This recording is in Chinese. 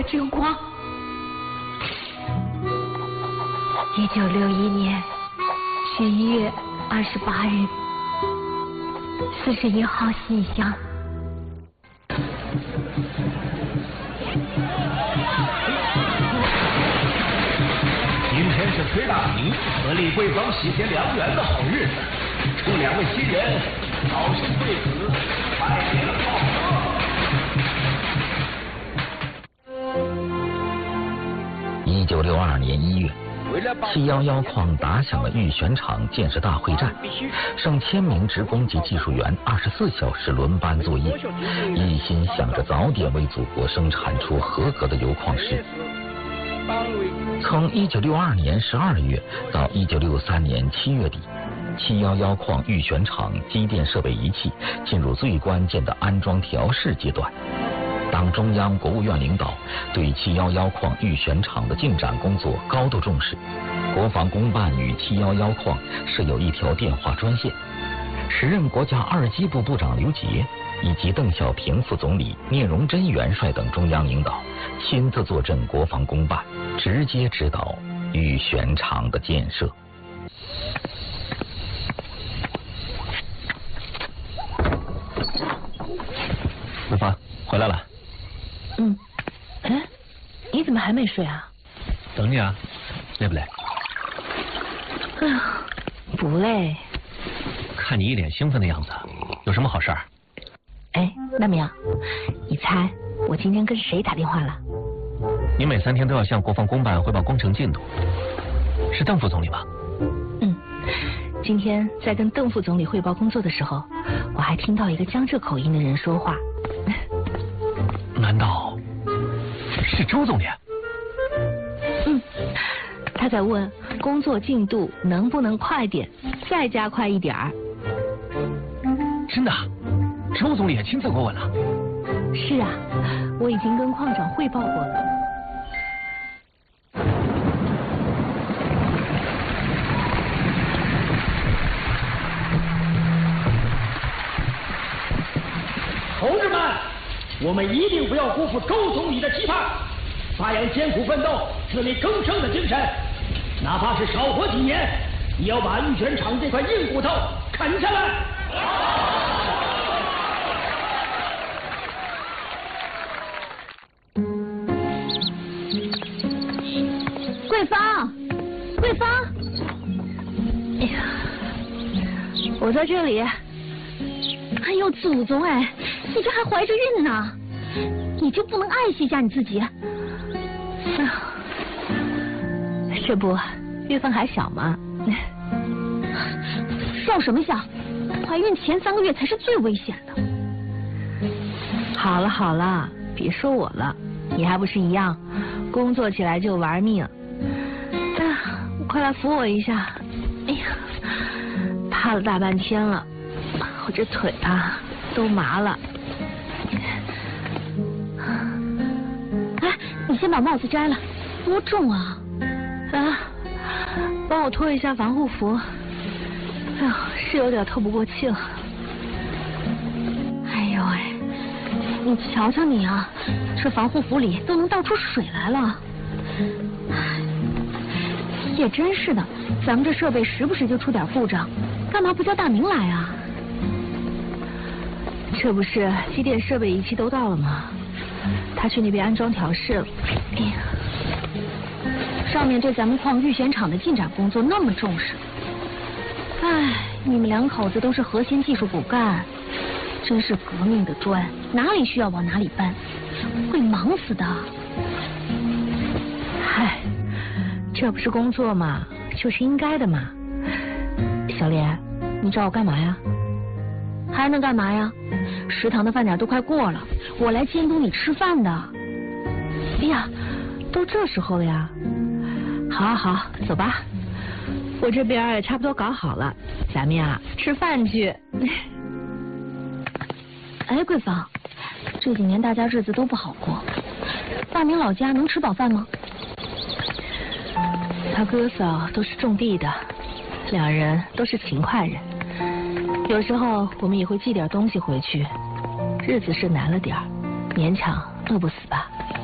真光。1961年11月28日，41号信箱。 今天是崔大明和李桂芳喜结良缘的好日子，祝两位新人早生贵子，百年好合。 1962年1月，711矿打响了玉泉厂建设大会战，上千名职工及技术员24小时轮班作业，一心想着早点为祖国生产出合格的铀矿石。从1962年12月到1963年7月底，711矿玉泉厂机电设备仪器进入最关键的安装调试阶段。党中央、国务院领导对711矿玉泉厂的进展工作高度重视。国防工办与711矿设有一条电话专线。时任国家二机部部长刘捷以及邓小平副总理、聂荣臻元帅等中央领导亲自坐镇国防工办，直接指导玉泉厂的建设。 桂芳回来了。 哎，你怎么还没睡啊？ 等你啊，累不累？ 哎呀，不累。 看你一脸兴奋的样子，有什么好事儿？ 哎，大明，你猜我今天跟谁打电话了？ 你每3天都要向国防工办汇报工程进度，是邓副总理吧？ 今天在跟邓副总理汇报工作的时候，我还听到一个江浙口音的人说话。 难道是周总理？ 他在问工作进度能不能快点，再加快一点儿。 真的？周总理也亲自过问了？ 是啊，我已经跟矿长汇报过了。 同志们，我们一定不要辜负周总理的期盼，发扬艰苦奋斗、自力更生的精神，哪怕是少活几年，也要把玉泉厂这块硬骨头啃下来。 桂芳，桂芳，哎呀，我在这里。哎呦，祖宗哎，你这还怀着孕呢，你就不能爱惜一下你自己？哎呀，这不，月份还小嘛。笑什么笑？怀孕前3个月才是最危险的。好了好了，别说我了，你还不是一样，工作起来就玩命。哎呀，快来扶我一下！哎呀，趴了大半天了。我这腿啊都麻了。哎，你先把帽子摘了，多重啊！啊，帮我脱一下防护服。哎呦，是有点透不过气了。哎呦喂，你瞧瞧你啊，这防护服里都能倒出水来了。也真是的，咱们这设备时不时就出点故障，干嘛不叫大明来啊？这不是机电设备仪器都到了吗？他去那边安装调试了。哎呀，上面对咱们矿玉泉厂的进展工作那么重视，哎，你们2口子都是核心技术骨干，真是革命的砖，哪里需要往哪里搬，会忙死的。嗨，这不是工作嘛，就是应该的嘛。小莲，你找我干嘛呀？还能干嘛呀？食堂的饭点都快过了，我来监督你吃饭的。哎呀，都这时候了呀。好啊好，走吧。我这边也差不多搞好了，咱们呀吃饭去。哎，桂芳，这几年大家日子都不好过，大明老家能吃饱饭吗？他哥嫂都是种地的，2人都是勤快人。有时候我们也会寄点东西回去，日子是难了点儿，勉强饿不死吧。